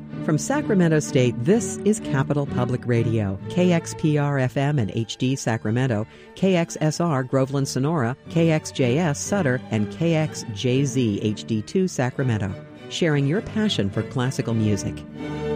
From Sacramento State, this is Capital Public Radio, KXPR-FM and HD Sacramento, KXSR Groveland Sonora, KXJS Sutter, and KXJZ HD2 Sacramento, sharing your passion for classical music.